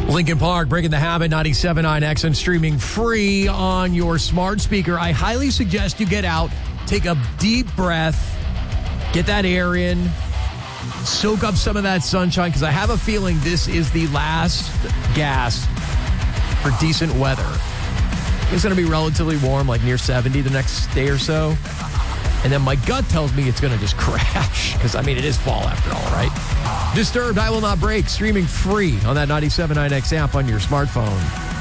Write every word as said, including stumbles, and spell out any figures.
Lincoln Park, Breaking the Habit, ninety-seven point nine X, and streaming free on your smart speaker. I highly suggest you get out, take a deep breath, get that air in, soak up some of that sunshine, because I have a feeling this is the last gasp for decent weather. It's going to be relatively warm, like near seventy the next day or so. And then my gut tells me it's going to just crash, because, I mean, it is fall after all, right? Disturbed, I Will Not Break, streaming free on that ninety-seven point nine X app on your smartphone.